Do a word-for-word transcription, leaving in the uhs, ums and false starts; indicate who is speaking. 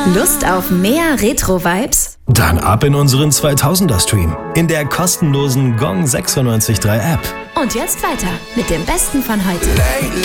Speaker 1: Lust auf mehr Retro-Vibes?
Speaker 2: Dann ab in unseren zweitausender-Stream in der kostenlosen Gong sechsundneunzig Komma drei App.
Speaker 1: Und jetzt weiter mit dem Besten von heute.